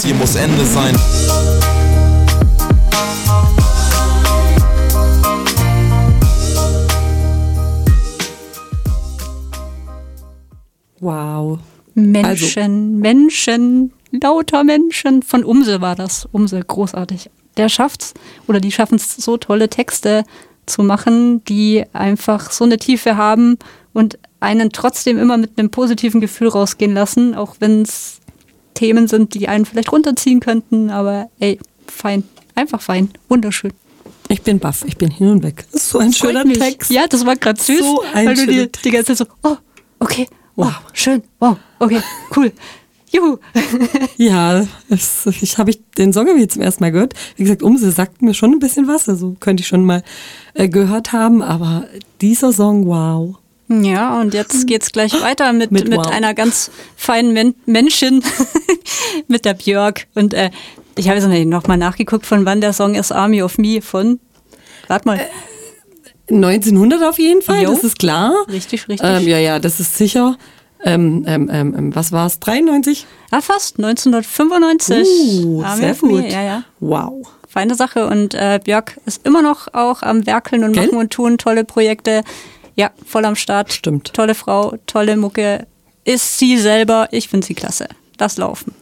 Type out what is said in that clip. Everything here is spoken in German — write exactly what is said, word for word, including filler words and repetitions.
hier muss Ende sein. Wow. Menschen, also. Menschen, lauter Menschen. Von Umse war das. Umse, großartig. Der schafft's, oder die schaffen es, so tolle Texte zu machen, die einfach so eine Tiefe haben und einen trotzdem immer mit einem positiven Gefühl rausgehen lassen, auch wenn es Themen sind, die einen vielleicht runterziehen könnten, aber ey, fein. Einfach fein. Wunderschön. Ich bin baff, ich bin hin und weg. Das ist so ein das schöner Text. Ja, das war gerade süß, so ein weil du dir die ganze Zeit so, oh, okay, wow, oh, schön, wow, okay, cool. Juhu. Ja, es, ich habe ich den Song habe ich zum ersten Mal gehört. Wie gesagt, Umse sagt mir schon ein bisschen was, also könnte ich schon mal äh, gehört haben, aber dieser Song, wow. Ja, und jetzt geht's gleich weiter mit, mit, mit wow. einer ganz feinen Men- Menschen, mit der Björk. Und äh, ich habe jetzt noch mal nachgeguckt, von wann der Song ist, Army of Me, von, warte mal. Äh, neunzehnhundert auf jeden Fall, jo. Das ist klar. Richtig, richtig. Ähm, ja, ja, das ist sicher. Ähm, ähm, ähm, was war es? dreiundneunzig? Ja, fast. neunzehnhundertfünfundneunzig. Uh, sehr gut. Ja, ja. Wow. Feine Sache. Und äh, Björk ist immer noch auch am Werkeln und Gell? Machen und Tun. Tolle Projekte. Ja, voll am Start. Stimmt. Tolle Frau, tolle Mucke. Ist sie selber. Ich finde sie klasse. Das Laufen.